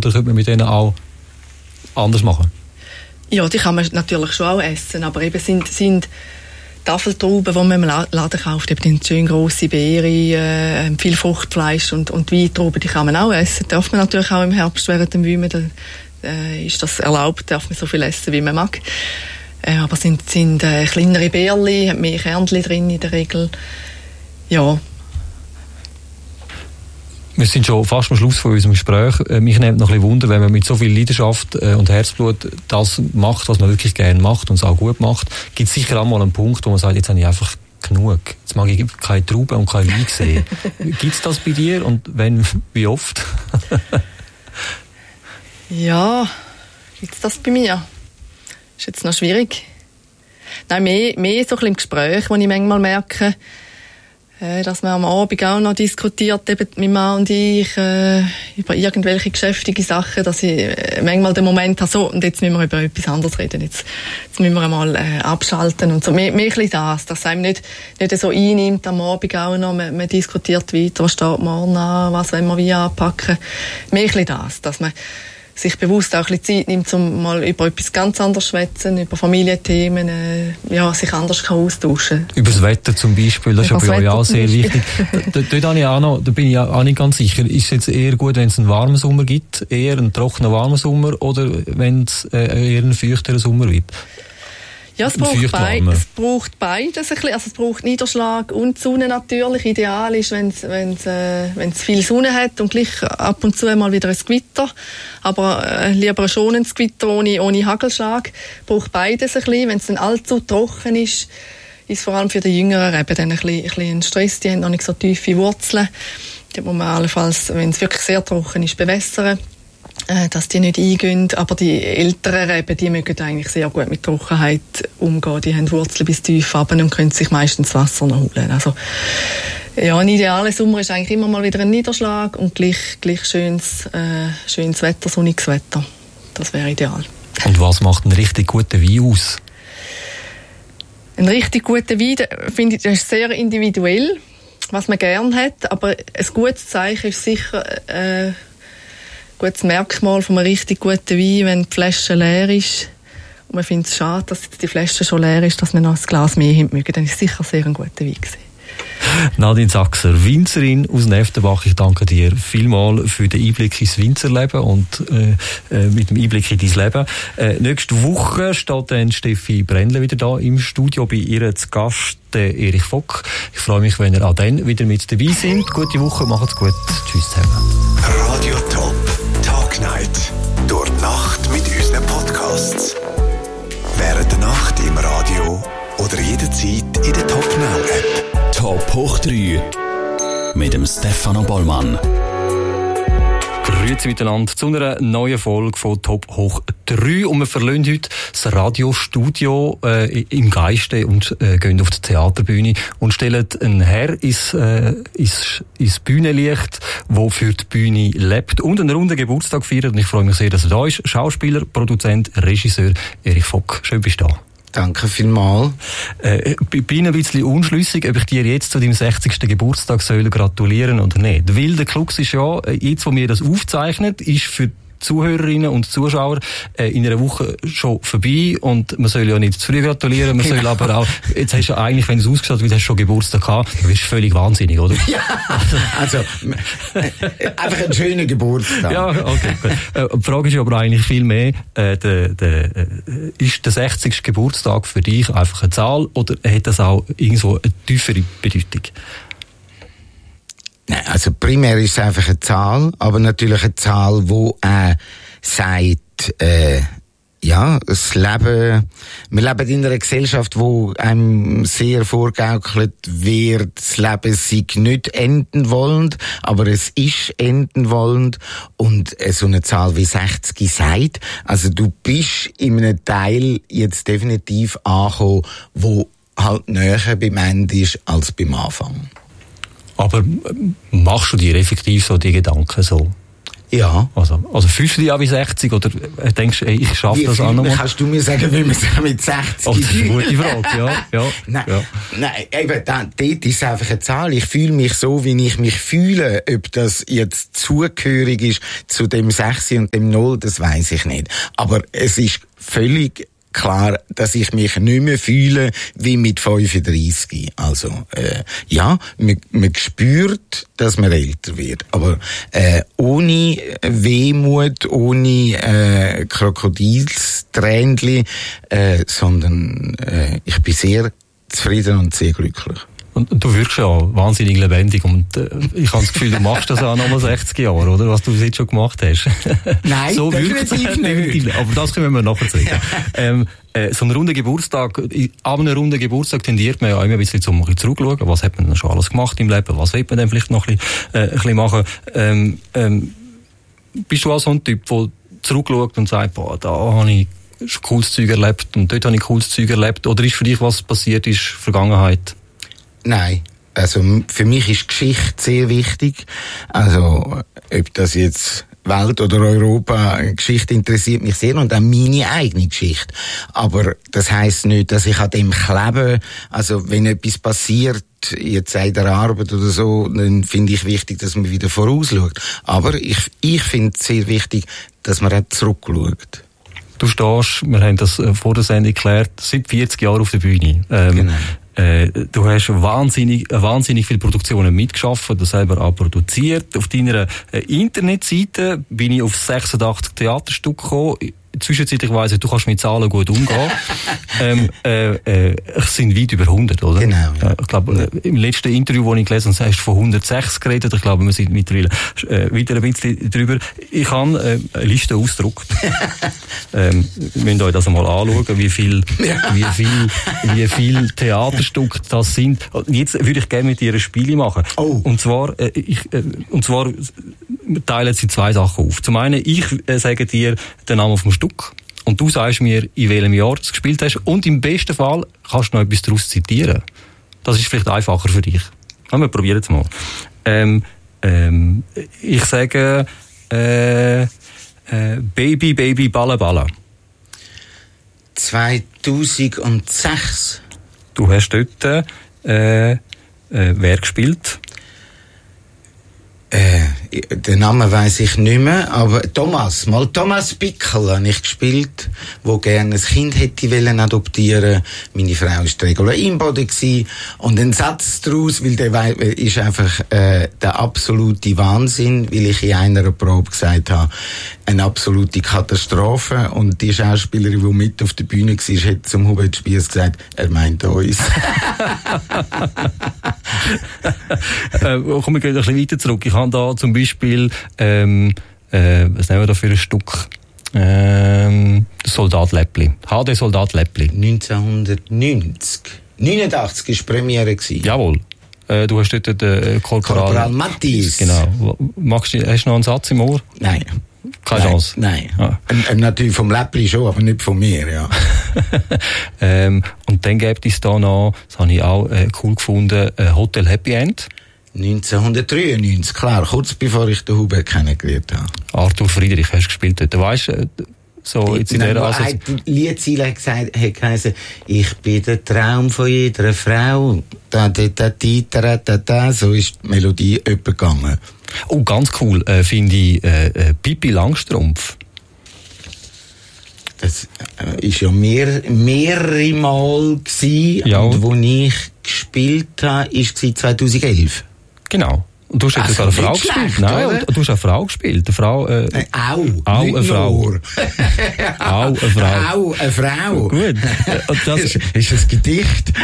Oder sollte man mit denen auch anders machen? Ja, die kann man natürlich schon auch essen, aber eben sind Tafeltrauben, die man im Laden kauft, eben schön grosse Beeren, viel Fruchtfleisch und Weintrauben, die kann man auch essen. Darf man natürlich auch im Herbst während dem Wümen, ist das erlaubt, darf man so viel essen, wie man mag. Aber sind kleinere Beerli, haben mehr Kernchen drin in der Regel. Ja. Wir sind schon fast am Schluss von unserem Gespräch. Mich nimmt noch ein bisschen Wunder, wenn man mit so viel Leidenschaft und Herzblut das macht, was man wirklich gerne macht und es auch gut macht, gibt es sicher auch mal einen Punkt, wo man sagt, jetzt habe ich einfach genug. Jetzt mag ich keine Trauben und kein Wein sehen. Gibt es das bei dir und wenn, wie oft? Ja, gibt es das bei mir? Ist jetzt noch schwierig. Nein, mehr so ein bisschen im Gespräch, wo ich manchmal merke, dass man am Abend auch noch diskutiert, eben mein Mann und ich, über irgendwelche geschäftige Sachen, dass ich manchmal den Moment habe, so, und jetzt müssen wir über etwas anderes reden, jetzt müssen wir einmal abschalten und so. Mehr ein bisschen das einem nicht so einnimmt am Abend auch noch, man diskutiert weiter, was steht morgen an, was wollen wir wie anpacken. Mehr ein bisschen das, dass man sich bewusst auch ein bisschen Zeit nimmt, um mal über etwas ganz anderes zu schwätzen, über Familienthemen, sich anders austauschen. Über das Wetter zum Beispiel, das ist ja bei euch auch sehr wichtig. Da bin ich auch nicht ganz sicher. Ist es jetzt eher gut, wenn es einen warmen Sommer gibt, eher einen trockenen, warmen Sommer, oder wenn es eher einen feuchteren Sommer wird? Ja, es braucht beides ein bisschen. Also es braucht Niederschlag und Sonne natürlich. Ideal ist, wenn es viel Sonne hat und gleich ab und zu mal wieder ein Gewitter. Aber lieber ein schonendes Gewitter ohne Hagelschlag. Braucht beides ein bisschen. Wenn es dann allzu trocken ist vor allem für die Jüngeren eben dann ein bisschen ein Stress. Die haben noch nicht so tiefe Wurzeln. Die muss man allenfalls, wenn es wirklich sehr trocken ist, bewässern, dass die nicht eingehen. Aber die älteren Reben, die mögen eigentlich sehr gut mit Trockenheit umgehen. Die haben Wurzeln bis tief runter und können sich meistens Wasser noch holen. Also, ja, ein idealer Sommer ist eigentlich immer mal wieder ein Niederschlag und gleich schönes Wetter, sonniges Wetter. Das wäre ideal. Und was macht einen richtig guten Wein aus? Ein richtig guter Wein, finde ich, das ist sehr individuell, was man gerne hat. Aber ein gutes Zeichen ist sicher gutes Merkmal von einem richtig guten Wein, wenn die Flasche leer ist. Und man findet es schade, dass die Flasche schon leer ist, dass man noch ein Glas mehr haben mögen. Dann ist es sicher sehr ein guter Wein gewesen. Nadine Saxer, Winzerin aus Neftenbach. Ich danke dir vielmals für den Einblick ins Winzerleben und mit dem Einblick in dein Leben. Nächste Woche steht dann Steffi Brändle wieder da im Studio, bei ihr zu Gast Erich Fock. Ich freue mich, wenn ihr auch dann wieder mit dabei seid. Gute Woche, macht's gut. Tschüss zusammen. Radio Top Talk Night. Durch die Nacht mit unseren Podcasts. Während der Nacht im Radio oder jederzeit in der Top Now App. Top hoch 3 mit dem Stefano Bollmann. Grüezi miteinander zu einer neuen Folge von Top hoch 3. Und wir verlassen heute das Radiostudio im Geiste und gehen auf die Theaterbühne und stellen einen Herr ins Bühnenlicht, der für die Bühne lebt und einen runden Geburtstag feiert. Und ich freue mich sehr, dass er da ist. Schauspieler, Produzent, Regisseur Erich Fock. Schön, bist du da. Danke vielmals. Bin ein bisschen unschlüssig, ob ich dir jetzt zu deinem 60. Geburtstag soll gratulieren oder nicht. Weil der Klux ist ja, jetzt, wo wir das aufzeichnen, ist für Zuhörerinnen und Zuschauer in einer Woche schon vorbei und man soll ja nicht zu früh gratulieren, man soll aber auch, jetzt hast du eigentlich, wenn du es ausgeschaut hast, hast du schon Geburtstag gehabt, du bist völlig wahnsinnig, oder? Ja, also einfach ein schöner Geburtstag. Ja, okay, gut. Die Frage ist aber eigentlich viel mehr, ist der 60. Geburtstag für dich einfach eine Zahl oder hat das auch irgendwo eine tiefere Bedeutung? Nein, also primär ist es einfach eine Zahl, aber natürlich eine Zahl, wo sagt, das Leben, wir leben in einer Gesellschaft, wo einem sehr vorgaukelt wird, das Leben sei nicht enden wollend, aber es ist enden wollend und so eine Zahl wie 60 sagt, also du bist in einem Teil jetzt definitiv angekommen, wo halt näher beim Ende ist als beim Anfang. Aber machst du dir effektiv so die Gedanken so? Ja. Also fühlst du dich auch wie 60 oder denkst du, ich schaffe das auch noch mal? Kannst du mir sagen, wie man es mit 60 das ist eine gute Frage, ja. Nein, eben, dort ist es einfach eine Zahl. Ich fühle mich so, wie ich mich fühle. Ob das jetzt zugehörig ist zu dem 6 und dem 0, das weiss ich nicht. Aber es ist völlig klar, dass ich mich nicht mehr fühle wie mit 35. Also, man spürt, dass man älter wird. Aber ohne Wehmut, ohne Krokodilstränchen, sondern ich bin sehr zufrieden und sehr glücklich. Und du wirkst ja wahnsinnig lebendig und ich habe das Gefühl, du machst das auch nochmal 60 Jahre, oder? Was du bis jetzt schon gemacht hast. Nein, so definitiv nicht. Aber das können wir nachher sagen. So einen runden Geburtstag, an einem runden Geburtstag tendiert man ja immer ein bisschen zurückschauen. Was hat man denn schon alles gemacht im Leben? Was will man denn vielleicht noch ein bisschen machen? Bist du auch so ein Typ, der zurückschaut und sagt, boah, da habe ich cooles Zeug erlebt und dort habe ich cooles Zeug erlebt? Oder ist für dich, was passiert ist, Vergangenheit? Nein. Also, für mich ist Geschichte sehr wichtig. Also, ob das jetzt Welt oder Europa, Geschichte interessiert mich sehr und auch meine eigene Geschichte. Aber das heisst nicht, dass ich an dem klebe. Also, wenn etwas passiert, jetzt in der Arbeit oder so, dann finde ich wichtig, dass man wieder vorausschaut. Aber ich finde es sehr wichtig, dass man auch zurückschaut. Du stehst, wir haben das vor der Sendung geklärt, seit 40 Jahren auf der Bühne. Genau. Du hast wahnsinnig viele Produktionen mitgeschaffen, das selber auch produziert. Auf deiner Internetseite bin ich auf 86 Theaterstücke gekommen. Zwischenzeitlich weiss ich, du kannst mit Zahlen gut umgehen. Es sind weit über 100, oder? Genau. Ja. Ich glaube, im letzten Interview, das ich gelesen habe, hast du von 106 geredet. Ich glaube, wir sind mittlerweile wieder ein bisschen drüber. Ich habe eine Liste ausgedruckt. Wir müssen euch das einmal anschauen, wie viel Theaterstücke das sind. Jetzt würde ich gerne mit dir ein Spiel machen. Oh. Und zwar teilen sie zwei Sachen auf. Zum einen, ich sage dir den Namen vom Stück und du sagst mir, in welchem Jahr du es gespielt hast und im besten Fall kannst du noch etwas daraus zitieren. Das ist vielleicht einfacher für dich. Ja, wir probieren es mal. Ich sage Baby, Baby, Balle, Balle. 2006. Du hast dort wer gespielt? Den Namen weiss ich nicht mehr, aber Thomas Bickel habe ich gespielt, wo gerne ein Kind hätte wollen adoptieren. Meine Frau war Regula Imboden gewesen. Und ein Satz daraus, weil der ist einfach der absolute Wahnsinn, weil ich in einer Probe gesagt habe, eine absolute Katastrophe. Und die Schauspielerin, die mit auf der Bühne war, hat zum Hubert Spiess gesagt, er meint uns. Kommen wir ein bisschen weiter zurück. Ich habe da zum Beispiel, was nehmen wir da für ein Stück? Soldat Läppli. HD Soldat Läppli. 1990. 89 war die Premiere gewesen. Jawohl. Du hast dort den Korporal Mattis. Genau. Hast du noch einen Satz im Ohr? Nein. Keine Chance? Nein. Ah. Natürlich vom Läppli schon, aber nicht von mir, ja. Und dann gibt es da noch, das habe ich auch cool gefunden, Hotel Happy End. 1993, klar, kurz bevor ich den Hubert kennengelernt habe. Arthur Friedrich hast du gespielt dort. Weißt du, so jetzt in der die Liedziele hat geheißen, ich bin der Traum von jeder Frau. So ist die Melodie übergegangen. Oh, ganz cool, finde ich, Pippi Langstrumpf. Das ist ja mehrere Mal gewesen, ja. Und wo ich gespielt habe, war 2011. Genau. Und du hast jetzt sogar eine Frau gespielt. Nein, und du hast eine Frau gespielt. Eine Frau, auch eine Frau. Auch eine Frau. Auch eine Frau. Gut. Und das ist ein Gedicht.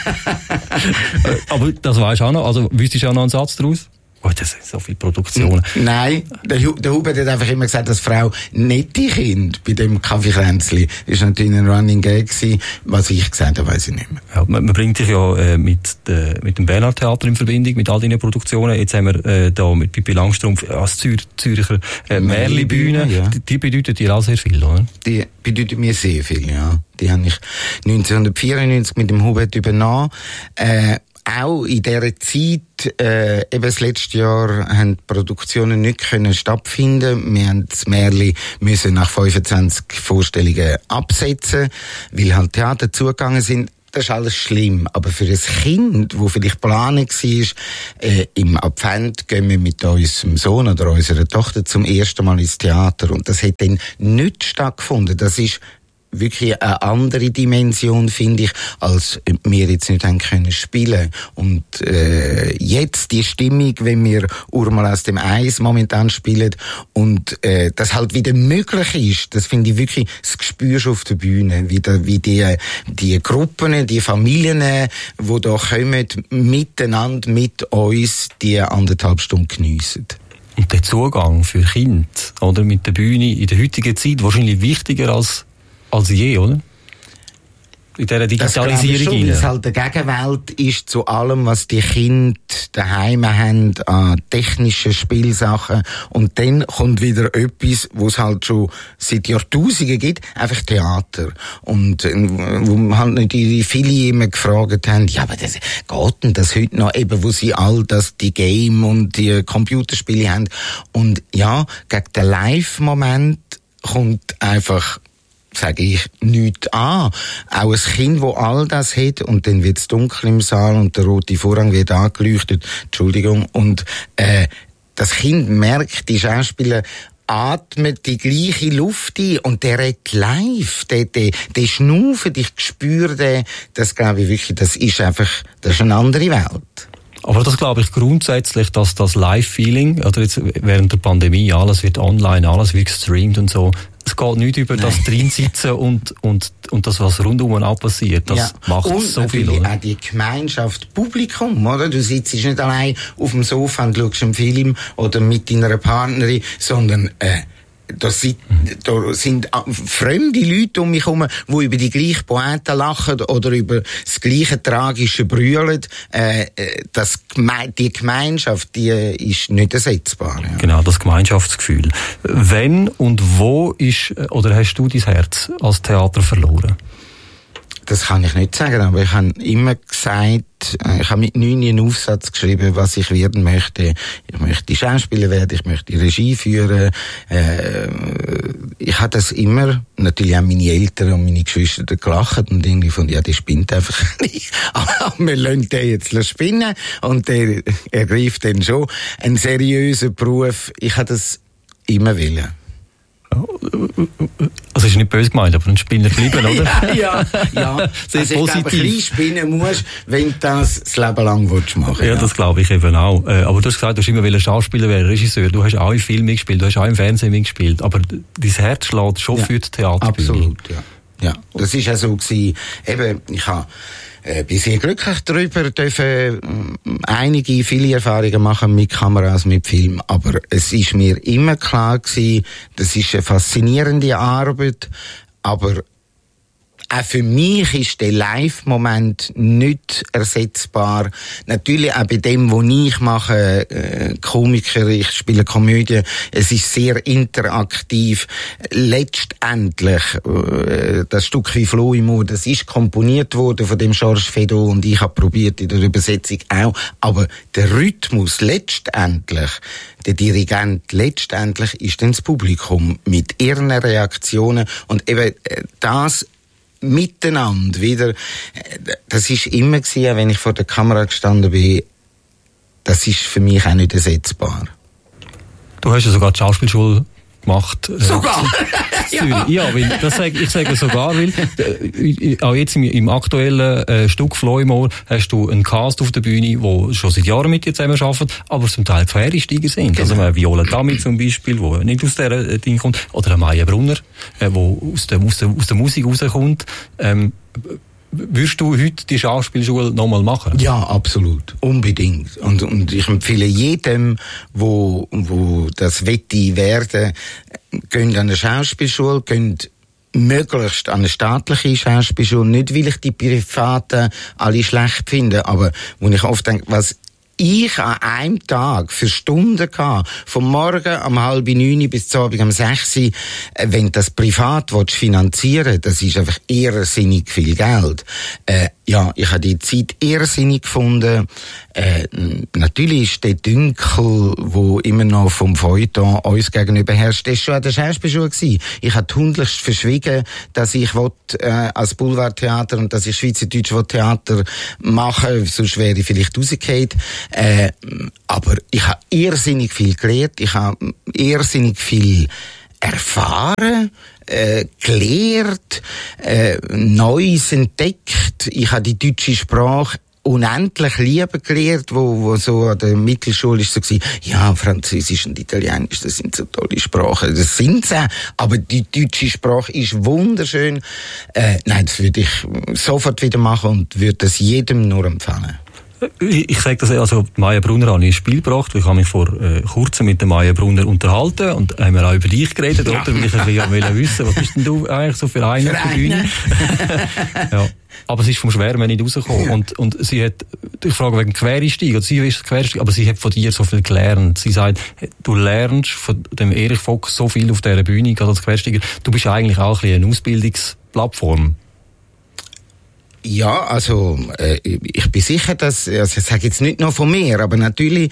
Aber das weisst du auch noch. Also, wüsstest du auch noch einen Satz daraus? Oh, das sind so viele Produktionen. Nein, der Hubert hat einfach immer gesagt, dass Frau nette Kind bei dem Kaffeekränzli. Das war natürlich ein Running Gag gewesen. Was ich gesagt habe, weiss ich nicht mehr. Ja, man bringt dich ja mit dem Bernhard Theater in Verbindung, mit all deinen Produktionen. Jetzt haben wir da mit Pippi Langstrumpf als Zürcher Märli-Bühne. Ja. Die bedeutet dir auch sehr viel, oder? Die bedeutet mir sehr viel, ja. Die habe ich 1994 mit dem Hubert übernommen. auch in dieser Zeit, eben das letzte Jahr, haben die Produktionen nicht können stattfinden. Wir haben das Märli müssen nach 25 Vorstellungen absetzen, weil halt Theater zugegangen sind. Das ist alles schlimm. Aber für ein Kind, das vielleicht geplant war, im Advent gehen wir mit unserem Sohn oder unserer Tochter zum ersten Mal ins Theater. Und das hat dann nicht stattgefunden. Das ist wirklich eine andere Dimension, finde ich, als wir jetzt nicht haben können spielen. Und jetzt die Stimmung, wenn wir Urmal aus dem Eis momentan spielen und das halt wieder möglich ist, das finde ich wirklich, das spürst du auf der Bühne, wie die Gruppen, die Familien, die da kommen, miteinander, mit uns, die 1,5 Stunden geniessen. Und der Zugang für Kinder, oder, mit der Bühne in der heutigen Zeit wahrscheinlich wichtiger als je, oder? In dieser Digitalisierung. Weil es halt eine Gegenwelt ist zu allem, was die Kinder daheim haben, an technischen Spielsachen. Und dann kommt wieder etwas, was es halt schon seit Jahrtausenden gibt, einfach Theater. Und wo halt nicht viele immer gefragt haben, ja, aber das geht denn das heute noch, eben, wo sie all das, die Game und die Computerspiele haben. Und ja, gegen den Live-Moment kommt einfach, sage ich, nichts an. Auch ein Kind, das all das hat, und dann wird es dunkel im Saal und der rote Vorhang wird angeleuchtet, Entschuldigung, und das Kind merkt, die Schauspieler atmet die gleiche Luft ein und der redet live, der schnauft, ich spüre den, das glaube ich wirklich, das ist eine andere Welt. Aber das glaube ich grundsätzlich, dass das Live-Feeling, oder jetzt während der Pandemie, alles wird online, alles wird gestreamt und so, es geht nicht über das Drinsitzen und das, was rundum auch passiert. Das macht und so viel, oder? Auch die Gemeinschaft, Publikum, oder? Du sitzt nicht allein auf dem Sofa und schaust einen Film oder mit deiner Partnerin, sondern da sind fremde Leute um mich herum, die über die gleiche Pointe lachen oder über das gleiche Tragische brüllen. Die Gemeinschaft, die ist nicht ersetzbar. Ja. Genau, das Gemeinschaftsgefühl. Wenn und wo ist, oder hast du dein Herz als Theater verloren? Das kann ich nicht sagen, aber ich habe immer gesagt, ich habe mit 9 einen Aufsatz geschrieben, was ich werden möchte. Ich möchte Schauspieler werden, ich möchte Regie führen. Ich habe das immer, natürlich auch meine Eltern und meine Geschwister gelacht und irgendwie von, ja, der spinnt einfach nicht. Aber wir lassen den jetzt spinnen und der ergreift dann schon einen seriösen Beruf. Ich habe das immer wollen. Also ist nicht böse gemeint, aber ein Spinner bleiben, oder? ja. Sehr also positiv. Ich glaube, klein spinnen musst, wenn du das Leben lang machen willst. Ja, das glaube ich eben auch. Aber du hast gesagt, du hast immer Schauspieler werden, Regisseur. Du hast auch in Filmen gespielt, du hast auch im Fernsehen mitgespielt. Aber dein Herz schlägt schon für die Theaterbühne. Absolut, ja. Das ist auch so gewesen. Eben, ich habe bin sehr glücklich darüber, dürfen viele Erfahrungen machen mit Kameras, mit Film. Aber es ist mir immer klar gewesen, das ist eine faszinierende Arbeit, aber auch für mich ist der Live-Moment nicht ersetzbar. Natürlich auch bei dem, was ich mache, Komiker, ich spiele Komödie, es ist sehr interaktiv. Letztendlich, das Stück wie Floh im Ohr, das ist komponiert worden von dem Georges Feydeau und ich habe probiert in der Übersetzung auch. Aber der Rhythmus letztendlich, der Dirigent letztendlich ist dann das Publikum mit ihren Reaktionen und eben das miteinander wieder, das ist immer gewesen, wenn ich vor der Kamera gestanden bin, das ist für mich auch nicht ersetzbar. Du hast ja sogar die Schauspielschule gemacht. Sogar? Ja, weil ich sage sogar, weil auch jetzt im aktuellen Stück Floh im Ohr hast du einen Cast auf der Bühne, der schon seit Jahren mit dir zusammenarbeitet, aber zum Teil Quereinsteiger sind. Genau. Also Viola Damit zum Beispiel, die nicht aus dieser Ding kommt, oder Maya Brunner, die aus der Musik rauskommt. Würdest du heute die Schauspielschule nochmal machen? Ja, absolut. Unbedingt. Und ich empfehle jedem, wo das wette werden, gehen an eine Schauspielschule, gehen möglichst an eine staatliche Schauspielschule. Nicht, weil ich die privaten alle schlecht finde, aber wo ich oft denke, was ich an einem Tag für Stunden gehabt, vom Morgen um 8:30 bis zum Abend um 6, wenn das privat finanzieren, das ist einfach irrsinnig viel Geld. Ja, ich habe die Zeit irrsinnig gefunden. Natürlich ist der Dünkel, wo immer noch vom Feuilleton uns gegenüber herrscht, das war schon an der Schauspielschule gewesen. Ich habe tunlichst verschwiegen, dass ich als Boulevardtheater und dass ich Schweizerdeutsch Theater machen, sonst wäre ich vielleicht rausgefallen. Aber ich habe irrsinnig viel gelernt, ich habe irrsinnig viel erfahren, gelernt, Neues entdeckt. Ich habe die deutsche Sprache unendlich lieben gelernt, wo so an der Mittelschule ist so gewesen, ja, Französisch und Italienisch, das sind so tolle Sprachen. Das sind sie, aber die deutsche Sprache ist wunderschön. Nein, das würde ich sofort wieder machen und würde das jedem nur empfehlen. Ich sage das, also Maja Brunner habe ich ein Spiel gebracht, ich habe mich vor kurzem mit der Maja Brunner unterhalten und haben wir auch über dich geredet, oder? Weil ich ein bisschen wissen, was bist denn du eigentlich so für einen auf der Bühne? Ja. Aber sie ist vom Schwärmen nicht rausgekommen. Und sie hat, ich frage wegen Quereinstieg, oder sie ist Quereinstieg, aber sie hat von dir so viel gelernt. Sie sagt, du lernst von dem Erich Vogt so viel auf dieser Bühne, gerade als Quereinsteiger. Du bist eigentlich auch ein bisschen eine Ausbildungsplattform. Ja, also ich bin sicher, dass, also ich sage jetzt nicht nur von mir, aber natürlich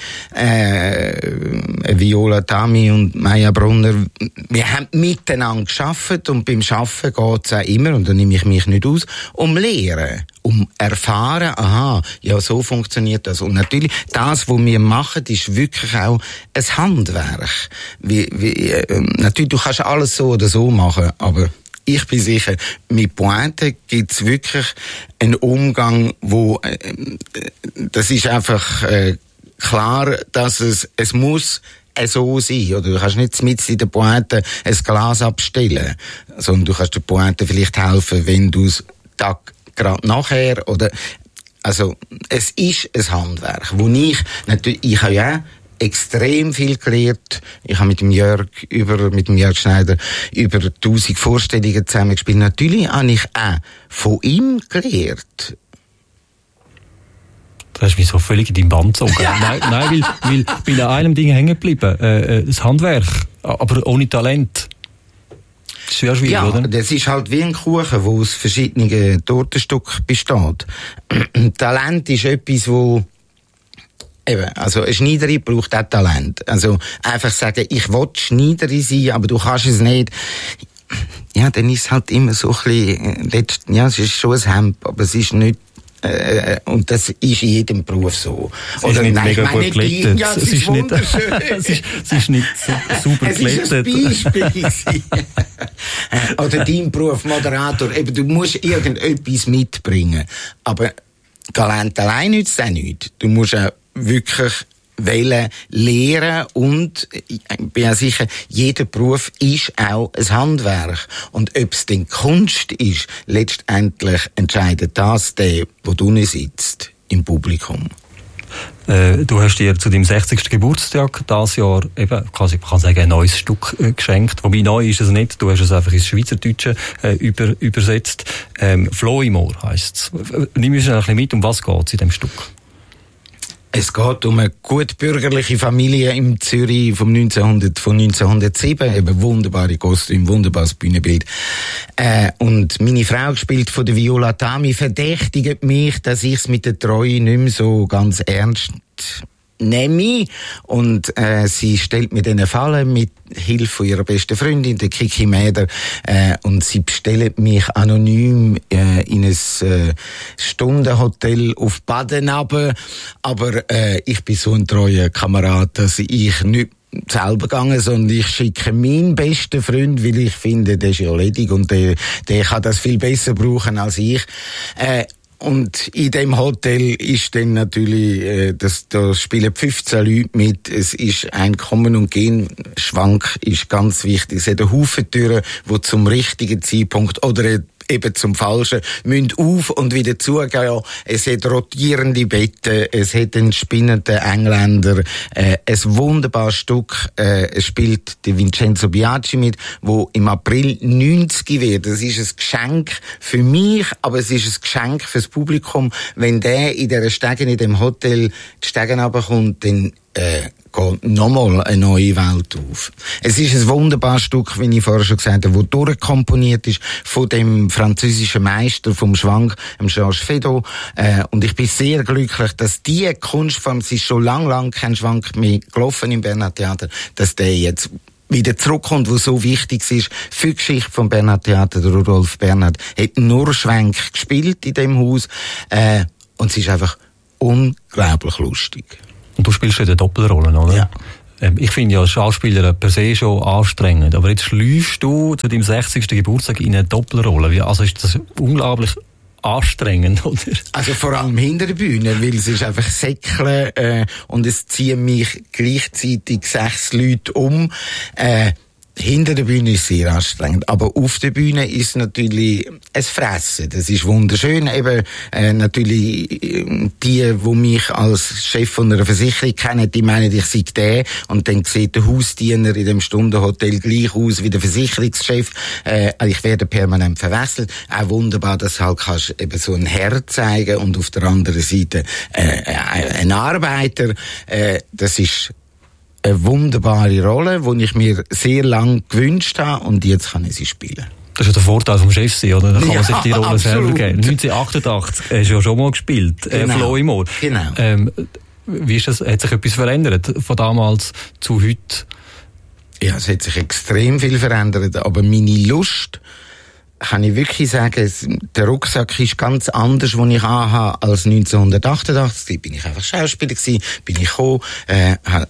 Viola Tami und Maja Brunner, wir haben miteinander gearbeitet und beim Arbeiten geht es auch immer, und da nehme ich mich nicht aus, um Lehren, um erfahren, aha, ja, so funktioniert das. Und natürlich, das, was wir machen, ist wirklich auch ein Handwerk. Natürlich, du kannst alles so oder so machen, aber ich bin sicher, mit Pointe gibt's wirklich einen Umgang, wo das ist einfach klar, dass es muss so sein. Oder du kannst nicht mitten in der Pointe ein Glas abstellen, sondern du kannst der Pointe vielleicht helfen, wenn du es Tag gerade nachher oder also es ist ein Handwerk, wo ich habe ja extrem viel gelernt. Ich habe mit dem Jörg Schneider über 1000 Vorstellungen zusammengespielt. Natürlich habe ich auch von ihm gelernt. Du hast mich so völlig in deinen Bann gezogen. Nein, weil ich bin an einem Ding hängen geblieben. Das Handwerk, aber ohne Talent. Das ist sehr schwierig, ja, oder? Ja, das ist halt wie ein Kuchen, wo aus verschiedenen Tortenstücken besteht. Talent ist etwas, wo eben, also eine Schneiderin braucht auch Talent. Also einfach sagen, ich will Schneiderin sein, aber du kannst es nicht. Ja, dann ist es halt immer so ein bisschen, ja, es ist schon ein Hemd, aber es ist nicht, und das ist in jedem Beruf so. Es ist nicht mega gut glättet. Ja, es ist wunderschön. Es ist nicht super glättet. Es ist ein Beispiel. Oder dein Beruf, Moderator, eben, du musst irgendetwas mitbringen. Aber Talent allein nützt auch nichts. Du musst auch wirklich lehren, und ich bin ja sicher, jeder Beruf ist auch ein Handwerk. Und ob es denn Kunst ist, letztendlich entscheidet das der, wo du nicht sitzt, im Publikum. Du hast dir zu deinem 60. Geburtstag dieses Jahr eben, man kann sagen, ein neues Stück geschenkt. Wobei neu ist es nicht, du hast es einfach ins Schweizerdeutsche übersetzt. Floimor heisst es. Nimm uns ein bisschen mit, um was geht es in diesem Stück? Es geht um eine gut bürgerliche Familie in Zürich von 1907. Eben wunderbare Kostüme, wunderbares Bühnenbild. Und meine Frau, gespielt von der Viola Tami, verdächtigt mich, dass ich es mit der Treue nicht mehr so ganz ernst nehme. Und sie stellt mir dann eine Falle mit Hilfe von ihrer besten Freundin, der Kiki Mäder, und sie bestellt mich anonym in ein Stundenhotel auf Baden runter. Aber ich bin so ein treuer Kamerad, dass ich nicht selber gegangen, sondern ich schicke meinen besten Freund, weil ich finde, der ist ja ledig und der kann das viel besser brauchen als ich. Und in dem Hotel ist dann natürlich, da spielen 15 Leute mit. Es ist ein Kommen und Gehen. Schwank ist ganz wichtig. Es hat eine Haufen Türen, die zum richtigen Zeitpunkt oder eben zum Falschen, müssen auf und wieder zugehen. Es hat rotierende Betten, es hat einen spinnenden Engländer, ein wunderbares Stück, es spielt der Vincenzo Biaggi mit, wo im April 90 wird. Das ist ein Geschenk für mich, aber es ist ein Geschenk fürs Publikum. Wenn der in dieser Stege, in dem Hotel, die Stegen runterkommt, dann geht nochmal eine neue Welt auf. Es ist ein wunderbares Stück, wie ich vorher schon gesagt habe, das durchkomponiert ist von dem französischen Meister, vom Schwank, Georges Feydeau. Und ich bin sehr glücklich, dass die Kunstform, es ist schon lang kein Schwank mehr gelaufen im Bernhard Theater, dass der jetzt wieder zurückkommt, wo so wichtig ist für die Geschichte vom Bernhard Theater. Der Rudolf Bernhard hat nur Schwenk gespielt in dem Haus. Und es ist einfach unglaublich lustig. Und du spielst ja eine Doppelrolle, oder? Ja. Ich finde ja als Schauspieler per se schon anstrengend, aber jetzt schläufst du zu deinem 60. Geburtstag in eine Doppelrolle. Also ist das unglaublich anstrengend, oder? Also vor allem hinter der Bühne, weil es ist einfach Säckle und es ziehen mich gleichzeitig 6 Leute um. Hinter der Bühne ist sehr anstrengend, aber auf der Bühne ist natürlich ein Fressen. Das ist wunderschön. Eben natürlich die mich als Chef von einer Versicherung kennen, die meinen, ich sei der, und dann sieht der Hausdiener in dem Stundenhotel gleich aus wie der Versicherungschef. Ich werde permanent verwechselt. Auch wunderbar, dass du halt kannst eben so ein Herr zeigen und auf der anderen Seite ein Arbeiter. Das ist eine wunderbare Rolle, die ich mir sehr lange gewünscht habe, und jetzt kann ich sie spielen. Das ist ja der Vorteil vom Chef sein, oder? Da kann man sich die Rolle absolut selber geben. 1988 hast du ja schon mal gespielt, genau. Flo im Ohr. Genau. Wie ist das? Hat sich etwas verändert von damals zu heute? Ja, es hat sich extrem viel verändert, aber meine Lust, kann ich wirklich sagen, der Rucksack ist ganz anders, den ich anhabe, als 1988. Da bin ich einfach Schauspieler gewesen, bin ich gekommen, habe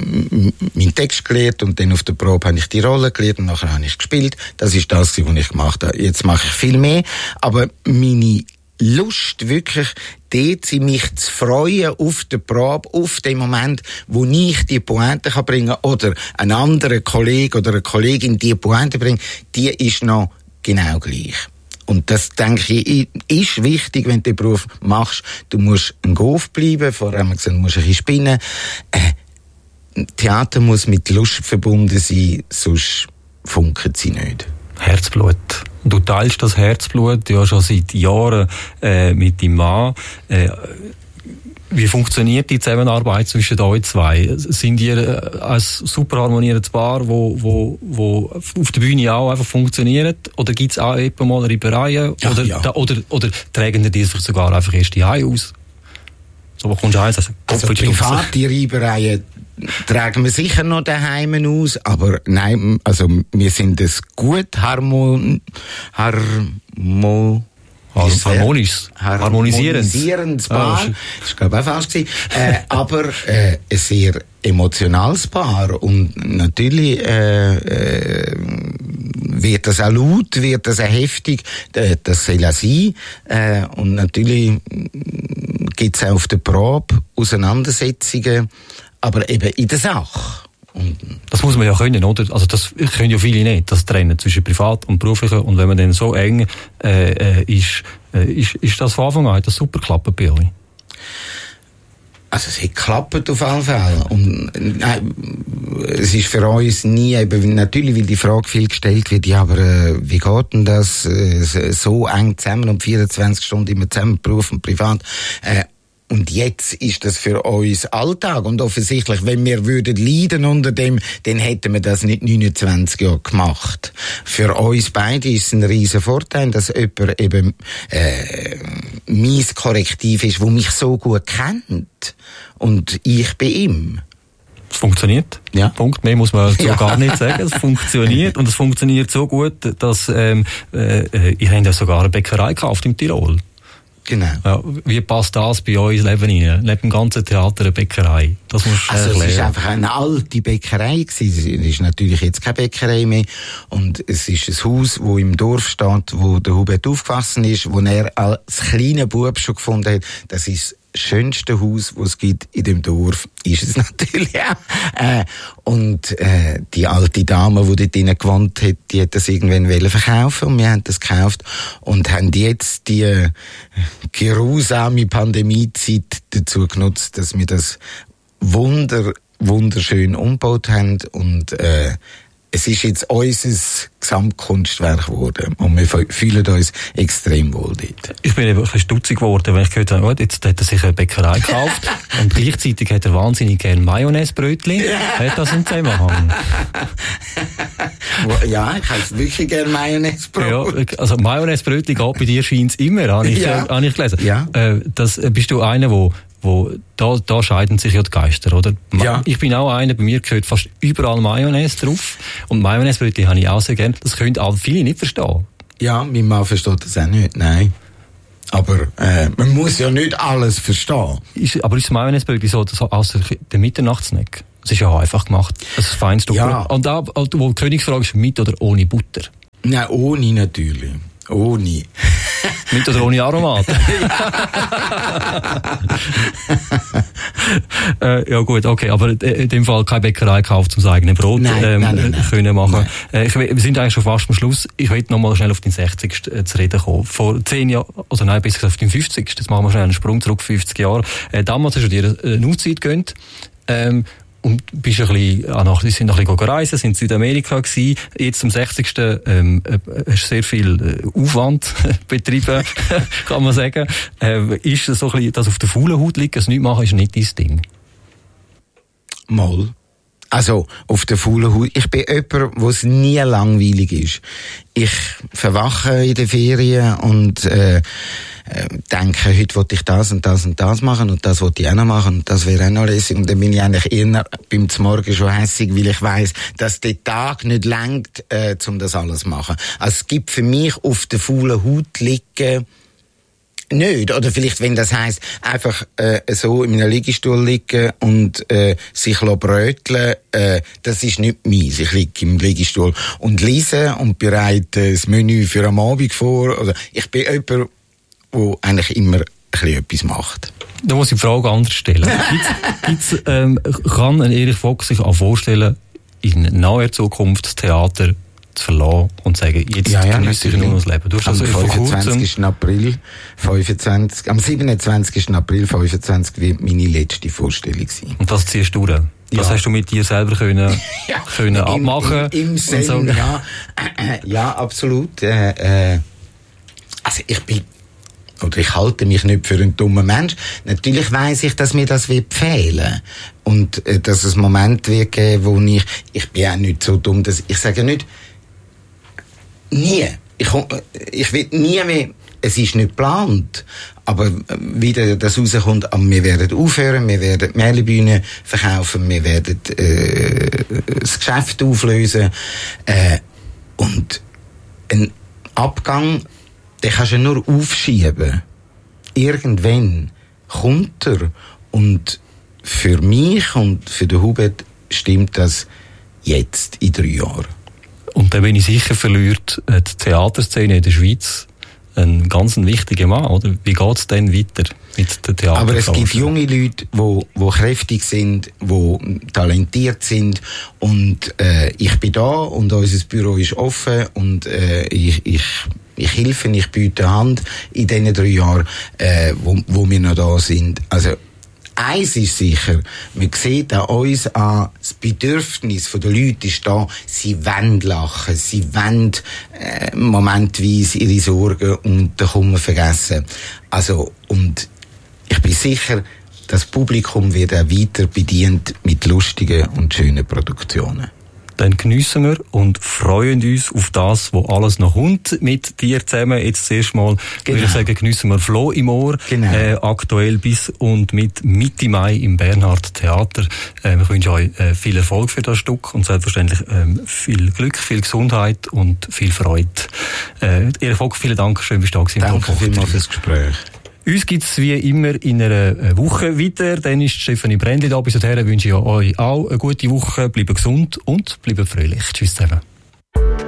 meinen Text gelernt und dann auf der Probe habe ich die Rolle gelernt und nachher habe ich gespielt. Das ist das, was ich gemacht habe. Jetzt mache ich viel mehr, aber meine Lust, wirklich dort sie mich zu freuen auf der Probe, auf den Moment, wo ich die Pointe bringen kann oder ein anderer Kollege oder eine Kollegin die Pointe bringt, die ist noch genau gleich. Und das, denke ich, ist wichtig, wenn du den Beruf machst. Du musst ein Golf bleiben, vorher haben wir gesagt, du musst ein bisschen spinnen. Theater muss mit Lust verbunden sein, sonst funkelt sie nicht. Herzblut. Du teilst das Herzblut ja schon seit Jahren mit deinem Mann. Wie funktioniert die Zusammenarbeit zwischen euch zwei? Sind ihr ein super harmonierendes Paar, wo auf der Bühne auch einfach funktioniert? Oder gibt es auch etwa mal Reibereien? Oder tragen die sich sogar einfach erst die Hause aus? So, wo kommst du heim? Also private Reibereien tragen wir sicher noch daheim aus, aber nein, also wir sind ein gut harmonisierendes Paar. Das war, glaube ich, auch falsch gewesen. Aber ein sehr emotionales Paar. Und natürlich wird das auch laut, wird das auch heftig. Das soll auch sein. Und natürlich gibt es auch auf der Probe Auseinandersetzungen, aber eben in der Sache. Das muss man ja können, oder? Also das können ja viele nicht, das Trennen zwischen Privat und Beruflichen. Und wenn man dann so eng ist das von Anfang an, hat das super geklappt bei euch? Also es hat geklappt auf jeden Fall. Und es ist für uns nie, eben, natürlich, weil die Frage viel gestellt wird, ja, aber wie geht denn das so eng zusammen und 24 Stunden immer zusammen, Beruf und Privat? Und jetzt ist das für uns Alltag. Und offensichtlich, wenn wir würden leiden unter dem, dann hätten wir das nicht 29 Jahre gemacht. Für uns beide ist es ein riesen Vorteil, dass jemand eben mein Korrektiv ist, der mich so gut kennt. Und ich bei ihm. Es funktioniert. Ja. Punkt. Mehr muss man so gar nicht sagen. Es funktioniert. Und es funktioniert so gut, dass ihr habt ja sogar eine Bäckerei gekauft im Tirol. Genau. Ja, wie passt das bei euch ins Leben rein? Neben dem ganzen Theater eine Bäckerei? Das musst du erklären. Es ist einfach eine alte Bäckerei gewesen. Es ist natürlich jetzt keine Bäckerei mehr. Und es ist ein Haus, wo im Dorf steht, wo der Hubert aufgewachsen ist, wo er als kleiner Bub schon gefunden hat, das ist schönste Haus, das es gibt in dem Dorf, ist es natürlich auch. Und die alte Dame, die dort drinnen gewohnt hat, die hat das irgendwann verkaufen und wir haben das gekauft und haben jetzt die grausame Pandemiezeit dazu genutzt, dass wir das wunderschön umgebaut haben und es ist jetzt unser Gesamtkunstwerk geworden und wir fühlen uns extrem wohl dort. Ich bin eben ein bisschen stutzig geworden, wenn ich gehört habe, jetzt hat er sich eine Bäckerei gekauft und gleichzeitig hat er wahnsinnig gerne Mayonnaise-Brötchen. Hat das einen Zusammenhang? Ja, ich habe wirklich gerne Mayonnaise-Brot. Ja, also Mayonnaise-Brötchen geht bei dir scheint es immer, habe ich gelesen. Ja. Das bist du einer, wo da scheiden sich ja die Geister, oder? Ja. Ich bin auch einer, bei mir gehört fast überall Mayonnaise drauf. Und Mayonnaise-Brötchen habe ich auch sehr gerne. Das können auch viele nicht verstehen. Ja, mein Mann versteht das auch nicht, nein. Aber man muss ja nicht alles verstehen. Aber ist Mayonnaise-Brötchen so außer der Mitternachtssnack? Das ist ja auch einfach gemacht. Das ist fein. Ja. Und da, wo die Königsfrage ist, mit oder ohne Butter? Nein, ohne natürlich. Ohne. Mit oder ohne Aromat? Ja gut, okay, aber in dem Fall keine Bäckerei gekauft, um das eigene Brot nein. können machen. Wir sind eigentlich schon fast am Schluss. Ich will noch mal schnell auf den 60. zu reden kommen. Vor 10 Jahren, oder nein, besser gesagt auf den 50. Jetzt machen wir schnell einen Sprung zurück, 50 Jahre. Damals hast du dir eine Auszeit gegönnt. Und bist sind noch ein bisschen reisen, sind in Südamerika gewesen. Jetzt am 60. Hast du sehr viel Aufwand betrieben, kann man sagen. Ist so ein bisschen, das auf der faulen Haut liegen, das nicht machen, ist nicht dein Ding? Mal. Also, auf der faulen Haut. Ich bin jemand, wo es nie langweilig ist. Ich verwache in den Ferien und, denke, heute will ich das und das und das machen und das will ich auch noch machen und das wäre auch noch lässig. Und dann bin ich eigentlich eher beim Morgen schon hässig, weil ich weiss, dass der Tag nicht reicht, um das alles zu machen. Also es gibt für mich auf der faulen Haut liegen nicht. Oder vielleicht, wenn das heisst, einfach so in einem Liegestuhl liegen und sich bröteln, das ist nicht meins. Ich liege im Liegestuhl und lese und bereite das Menü für am Abend vor. Oder ich bin jemand, der eigentlich immer ein bisschen etwas macht. Da muss ich die Frage anders stellen. Kann ein Erich Vogt sich auch vorstellen, in naher Zukunft das Theater zu verlassen und zu sagen, jetzt genieße ich nur das Leben? Du hast also am 25. April 25, am 27. April 25 wird meine letzte Vorstellung sein. Und das ziehst du dann? Das hast du mit dir selber können abmachen? Im Sinn, so. Ja, absolut. Also ich halte mich nicht für einen dummen Mensch. Natürlich weiss ich, dass mir das fehlen und dass es Momente wird geben, wo ich bin auch nicht so dumm, dass ich sage nicht, nie. Ich will nie mehr, es ist nicht geplant, aber wieder das rauskommt, aber wir werden aufhören, wir werden die Merlebühne verkaufen, wir werden das Geschäft auflösen und ein Abgang, den kannst du nur aufschieben. Irgendwann kommt er. Und für mich und für den Hubert stimmt das jetzt in 3 Jahren. Und dann bin ich sicher, verliert die Theaterszene in der Schweiz einen ganz wichtigen Mann, oder? Wie geht es denn weiter mit der Theater? Aber es gibt junge Leute, die kräftig sind, die talentiert sind und ich bin da und unser Büro ist offen und ich helfe, ich biete Hand in diesen 3 Jahren, wo wir noch da sind. Also, eins ist sicher, man sieht an uns an, das Bedürfnis der Leute ist da, sie wollen lachen, sie wollen momentweise ihre Sorgen und den Kummer vergessen. Also, und ich bin sicher, das Publikum wird auch weiter bedient mit lustigen und schönen Produktionen. Dann geniessen wir und freuen uns auf das, was alles noch kommt mit dir zusammen. Jetzt zuerst mal, würde ich sagen, geniessen wir Floh im Ohr. Genau. Aktuell bis und mit Mitte Mai im Bernhard Theater. Wir wünschen euch viel Erfolg für das Stück und selbstverständlich viel Glück, viel Gesundheit und viel Freude. Erich Vogt, vielen Dank, schön, dass du da warst. Danke vielmals fürs Gespräch. Uns gibt's wie immer in einer Woche weiter. Dann ist Stefanie Brändli da. Bis dahin wünsche ich euch auch eine gute Woche. Bleibt gesund und bleibt fröhlich. Tschüss zusammen.